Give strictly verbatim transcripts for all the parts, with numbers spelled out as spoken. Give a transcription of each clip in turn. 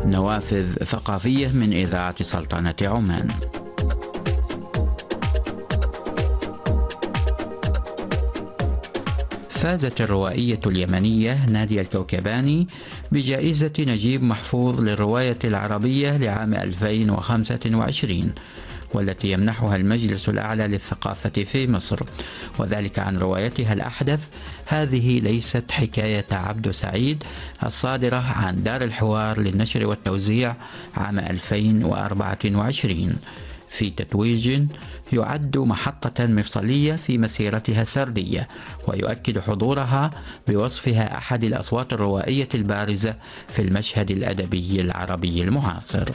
نوافذ ثقافية من إذاعة سلطنة عمان. فازت الروائية اليمنية نادية الكوكباني بجائزة نجيب محفوظ للرواية العربية لعام ألفين وخمسة وعشرين، والتي يمنحها المجلس الأعلى للثقافة في مصر، وذلك عن روايتها الأحدث هذه ليست حكاية عبد سعيد، الصادرة عن دار الحوار للنشر والتوزيع عام ألفين وأربعة وعشرين، في تتويج يعد محطة مفصلية في مسيرتها السردية، ويؤكد حضورها بوصفها أحد الأصوات الروائية البارزة في المشهد الأدبي العربي المعاصر.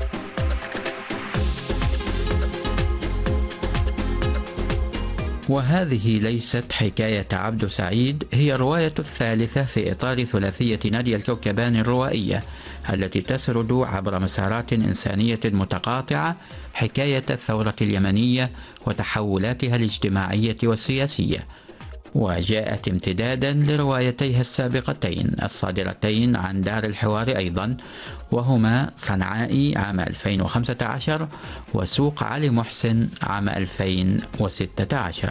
وهذه ليست حكاية عبد سعيد هي الرواية الثالثة في إطار ثلاثية نادية الكوكباني الروائية، التي تسرد عبر مسارات إنسانية متقاطعة حكاية الثورة اليمنية وتحولاتها الاجتماعية والسياسية، وجاءت امتدادا لروايتيها السابقتين الصادرتين عن دار الحوار أيضا، وهما صنعائي عام ألفين وخمسة عشر وسوق علي محسن عام ألفين وستة عشر.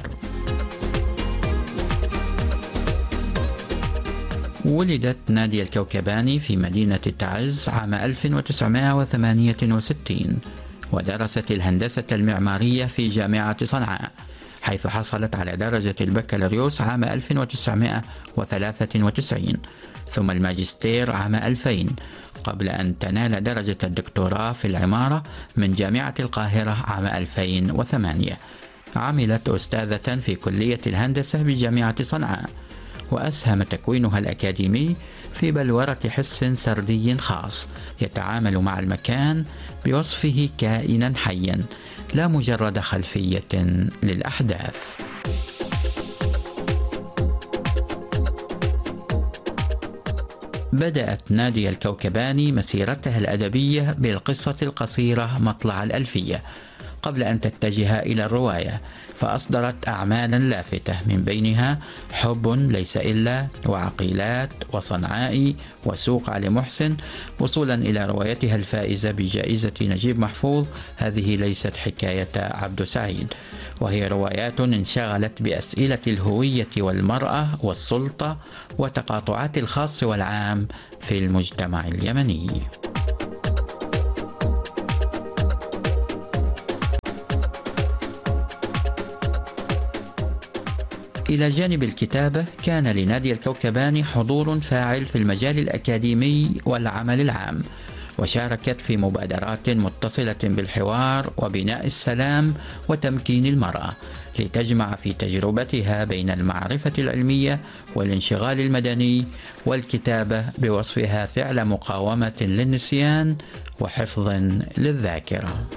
ولدت نادية الكوكباني في مدينة تعز عام ألف وتسعمائة وثمانية وستين، ودرست الهندسة المعمارية في جامعة صنعاء، حيث حصلت على درجة البكالوريوس عام ألف وتسعمائة وثلاثة وتسعين، ثم الماجستير عام ألفين، قبل أن تنال درجة الدكتوراه في العمارة من جامعة القاهرة عام ألفين وثمانية. عملت أستاذة في كلية الهندسة بجامعة صنعاء، وأسهم تكوينها الأكاديمي في بلورة حس سردي خاص يتعامل مع المكان بوصفه كائنا حيا لا مجرد خلفية للأحداث. بدأت نادية الكوكباني مسيرتها الأدبية بالقصة القصيرة مطلع الألفية قبل أن تتجه إلى الرواية، فأصدرت أعمالا لافتة من بينها حب ليس إلا، وعقيلات، وصنعائي، وسوق علي محسن، وصولا إلى روايتها الفائزة بجائزة نجيب محفوظ هذه ليست حكاية عبد سعيد، وهي روايات انشغلت بأسئلة الهوية والمرأة والسلطة وتقاطعات الخاص والعام في المجتمع اليمني. إلى جانب الكتابة كان لنادية الكوكباني حضور فاعل في المجال الأكاديمي والعمل العام، وشاركت في مبادرات متصلة بالحوار وبناء السلام وتمكين المرأة، لتجمع في تجربتها بين المعرفة العلمية والانشغال المدني والكتابة بوصفها فعل مقاومة للنسيان وحفظ للذاكرة.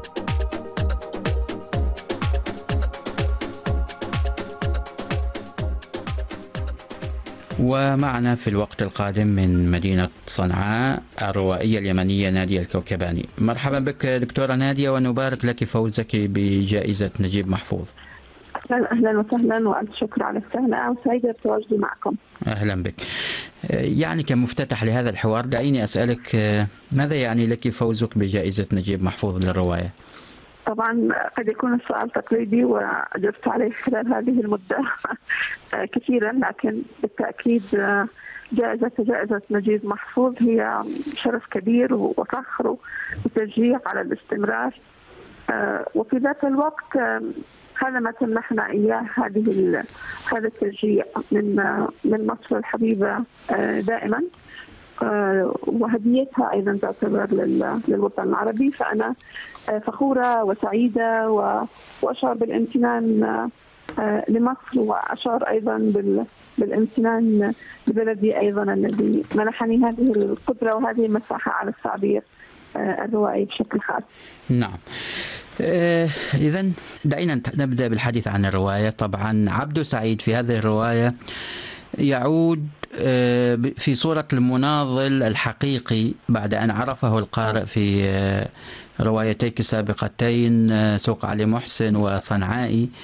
ومعنا في الوقت القادم من مدينة صنعاء الروائية اليمنية نادية الكوكباني. مرحبا بك دكتورة نادية، ونبارك لك فوزك بجائزة نجيب محفوظ. أهلا وسهلا، وألف شكر على التهنئة، وسعيدة بتواجدي معكم. أهلا بك. يعني كمفتتح لهذا الحوار دعيني أسألك ماذا يعني لك فوزك بجائزة نجيب محفوظ للرواية؟ طبعا قد يكون السؤال تقليدي وأجبت عليه خلال هذه المدة كثيرا، لكن بالتأكيد جائزة جائزة نجيب محفوظ هي شرف كبير وفخر وتشجيع على الاستمرار، وفي ذات الوقت هذا ما تمنحنا إياه هذه هذا التشجيع من من مصر الحبيبة دائما، وهديتها أيضا تعتبر للوطن العربي. فأنا فخورة وسعيدة وأشعر بالامتنان لمصر، وأشعر أيضا بالامتنان لبلدي أيضا الذي منحني هذه القدرة وهذه المساحة على التعبير الروائي بشكل خاص. نعم. إذن دعينا نبدأ بالحديث عن الرواية. طبعا عبد سعيد في هذه الرواية يعود في صورة المناضل الحقيقي بعد أن عرفه القارئ في روايتيك السابقتين سوق علي محسن وصنعائي،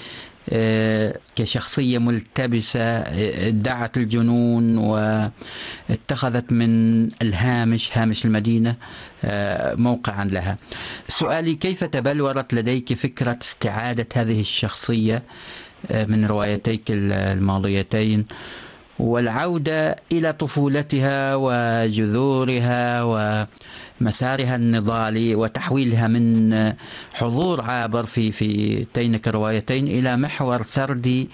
كشخصية ملتبسة ادعت الجنون واتخذت من الهامش هامش المدينة موقعا لها. سؤالي: كيف تبلورت لديك فكرة استعادة هذه الشخصية من روايتيك الماضيتين والعودة إلى طفولتها وجذورها ومسارها النضالي وتحويلها من حضور عابر في في تينك الروايتين إلى محور سردي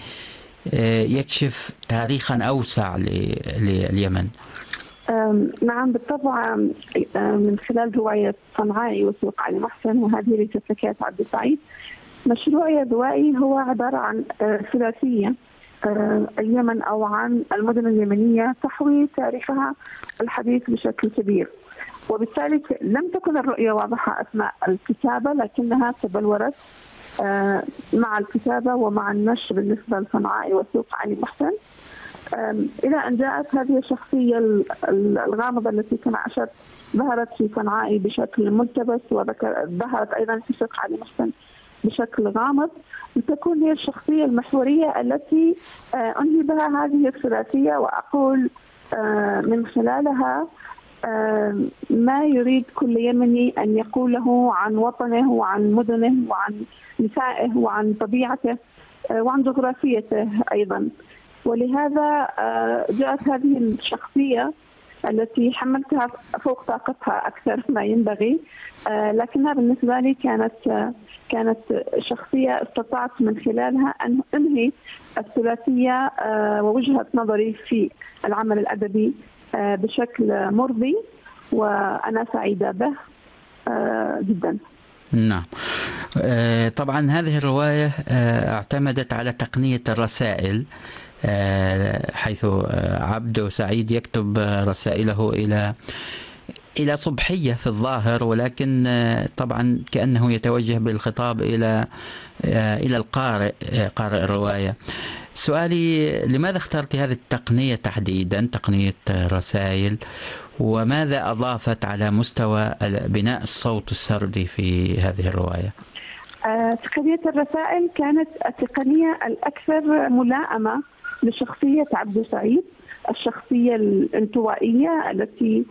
يكشف تاريخا أوسع لليمن؟ نعم بالطبع، من خلال رواية صنعائي وسوق علي محسن، وهذه ليست حكاية عبد سعيد، مشروعي الروائي هو عبارة عن ثلاثية اليمن أو عن المدن اليمنية تحوي تاريخها الحديث بشكل كبير، وبالتالي لم تكن الرؤية واضحة أثناء الكتابة، لكنها تبلورت مع الكتابة ومع النشر بالنسبة لصنعائي وسوق علي محسن، إلى أن جاءت هذه الشخصية الغامضة التي كما أشرت ظهرت في صنعائي بشكل ملتبس، وظهرت أيضا في سوق علي محسن بشكل غامض، لتكون هي الشخصية المحورية التي أنهي بها هذه الثلاثية، وأقول من خلالها ما يريد كل يمني أن يقوله عن وطنه وعن مدنه وعن نسائه وعن طبيعته وعن جغرافيته أيضا. ولهذا جاءت هذه الشخصية التي حملتها فوق طاقتها أكثر ما ينبغي، لكنها بالنسبة لي كانت كانت شخصية استطعت من خلالها أن أنهي الثلاثية ووجهة نظري في العمل الأدبي بشكل مرضي، وأنا سعيدة به جدا. نعم، طبعا هذه الرواية اعتمدت على تقنية الرسائل، حيث عبدو سعيد يكتب رسائله إلى إلى صبحية في الظاهر، ولكن طبعا كأنه يتوجه بالخطاب إلى إلى القارئ قارئ الرواية. سؤالي: لماذا اخترت هذه التقنية تحديدا، تقنية رسائل، وماذا أضافت على مستوى بناء الصوت السردي في هذه الرواية؟ تقنية الرسائل كانت التقنية الأكثر ملائمة لشخصية عبدو سعيد، الشخصية الانطوائية التي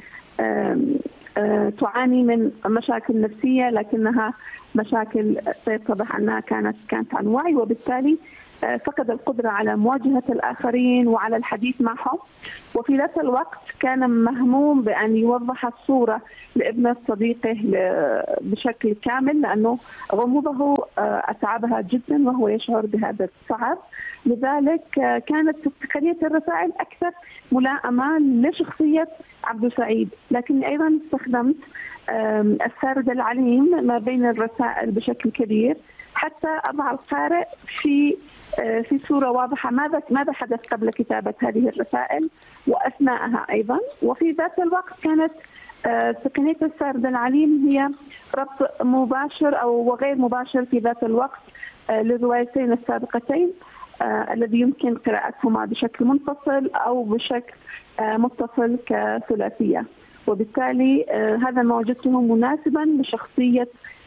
تعاني من مشاكل نفسية، لكنها مشاكل يتضح أنها كانت كانت عن وعي، وبالتالي فقد القدرة على مواجهة الآخرين وعلى الحديث معهم، وفي ذات الوقت كان مهموم بأن يوضح الصورة لابنة صديقه بشكل كامل، لأنه غموضه أتعبها جدا وهو يشعر بهذا التعب. لذلك كانت تقنية الرسائل أكثر ملائمة لشخصية عبدو سعيد، لكني أيضا استخدمت السرد العليم ما بين الرسائل بشكل كبير حتى أضع القارئ في في صورة واضحة ماذا ماذا حدث قبل كتابة هذه الرسائل وأثناءها أيضا. وفي ذات الوقت كانت تقنية السرد العليم هي ربط مباشر أو وغير مباشر في ذات الوقت للروايتين السابقتين، الذي يمكن قراءتهما بشكل منفصل أو بشكل متصل كثلاثية، وبالتالي هذا ما وجدته مناسبا لشخصية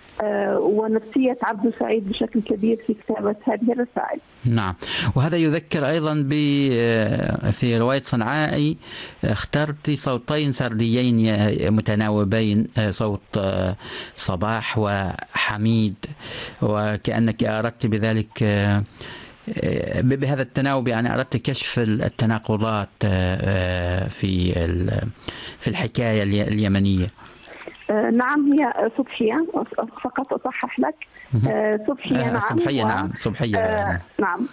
ونفسية عبدو سعيد بشكل كبير في كتابة هذه الرسائل. نعم، وهذا يذكر أيضا ب في رواية صنعائي اخترت صوتين سرديين متناوبين، صوت صباح وحميد، وكأنك أردت بذلك بهذا التناوب يعني أردت كشف التناقضات في في الحكاية اليمنية. نعم، هي صبحية، فقط أصحح لك، صبحية. نعم صبحية. و... نعم صبحية. آه نعم.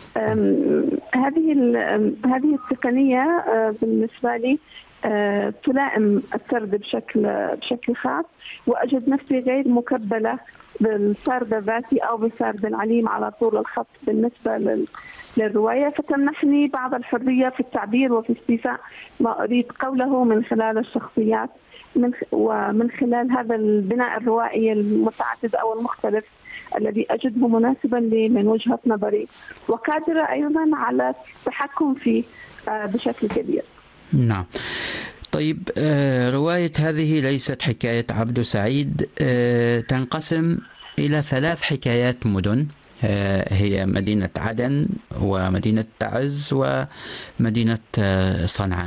هذه هذه التقنية بالنسبة لي تلائم السرد بشكل بشكل خاص، وأجد نفسي غير مكبلة بالسرد الذاتي أو بالسرد العليم على طول الخط بالنسبة للرواية، فتمنحني بعض الحرية في التعبير وفي استيفاء ما أريد قوله من خلال الشخصيات، من ومن خلال هذا البناء الروائي المتعدد أو المختلف الذي أجده مناسبا لي من وجهة نظري، وقادرة أيضا على التحكم فيه بشكل كبير. نعم. طيب، رواية هذه ليست حكاية عبدو سعيد، تنقسم إلى ثلاث حكايات مدن هي مدينة عدن ومدينة تعز ومدينة صنعاء.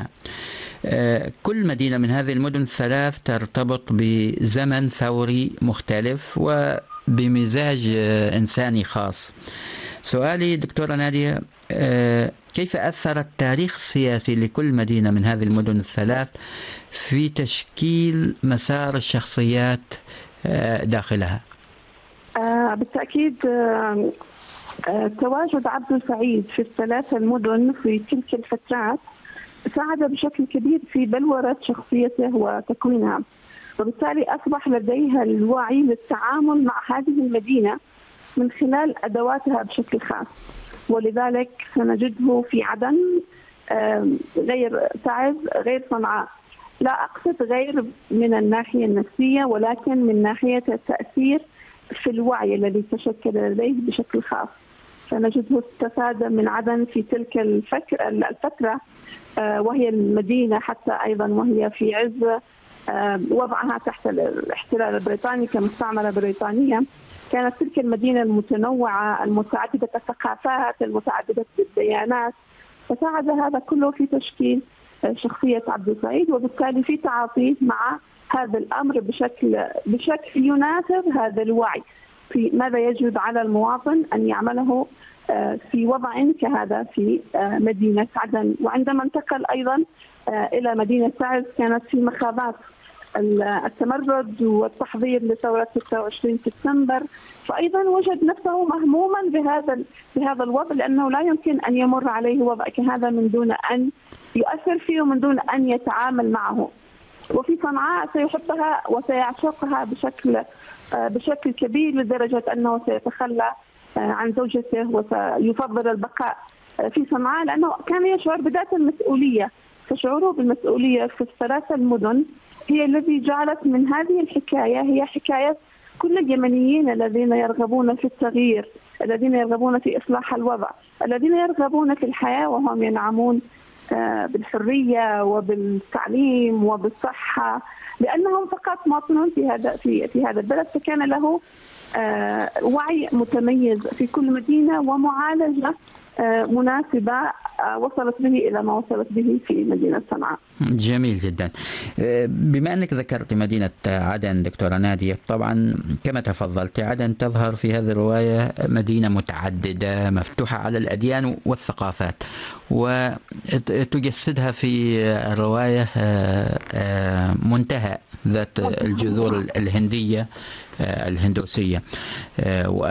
كل مدينة من هذه المدن الثلاث ترتبط بزمن ثوري مختلف وبمزاج إنساني خاص. سؤالي دكتورة نادية، كيف أثر التاريخ السياسي لكل مدينة من هذه المدن الثلاث في تشكيل مسار الشخصيات داخلها؟ آه بالتأكيد آه آه تواجد عبد سعيد في الثلاثة المدن في تلك الفترات ساعد بشكل كبير في بلورة شخصيته وتكوينها، وبالتالي أصبح لديها الوعي للتعامل مع هذه المدينة من خلال أدواتها بشكل خاص. ولذلك سنجده في عدن غير تعز غير صنعاء. لا أقصد غير من الناحية النفسية، ولكن من ناحية التأثير في الوعي الذي تشكل لديه بشكل خاص. سنجده استفاد من عدن في تلك الفترة وهي المدينة حتى أيضا وهي في عز وضعها تحت الاحتلال البريطاني كمستعمرة بريطانية. كانت تلك المدينة المتنوعة المتعددة الثقافات المتعددة الديانات، فساعد هذا كله في تشكيل شخصية عبد سعيد، وبالتالي في تعاطيه مع هذا الأمر بشكل بشكل يناسب هذا الوعي في ماذا يجب على المواطن أن يعمله في وضع كهذا في مدينة عدن. وعندما انتقل أيضا إلى مدينة تعز كانت في مخاضات التمرد والتحضير لثورة ستة وعشرين سبتمبر، فأيضا وجد نفسه مهموما بهذا بهذا الوضع، لأنه لا يمكن أن يمر عليه وضع كهذا من دون أن يؤثر فيه ومن دون أن يتعامل معه. وفي صنعاء سيحبها وسيعشقها بشكل بشكل كبير لدرجة أنه سيتخلى عن زوجته وسيفضل البقاء في صنعاء، لأنه كان يشعر بذات المسؤولية. فشعوره بالمسؤولية في الثلاثة المدن هي الذي جعلت من هذه الحكاية هي حكاية كل اليمنيين الذين يرغبون في التغيير، الذين يرغبون في إصلاح الوضع، الذين يرغبون في الحياة وهم ينعمون بالحرية وبالتعليم وبالصحة، لأنهم فقط مواطنون في هذا في في هذا البلد. فكان له وعي متميز في كل مدينة ومعالجة مناسبة وصلت به إلى ما وصلت به في مدينة صنعاء. جميل جدا. بما أنك ذكرت مدينة عدن دكتورة نادية، طبعا كما تفضلت عدن تظهر في هذه الرواية مدينة متعددة مفتوحة على الأديان والثقافات، وتجسدها في الرواية منتهى ذات الجذور الهندية الهندوسية.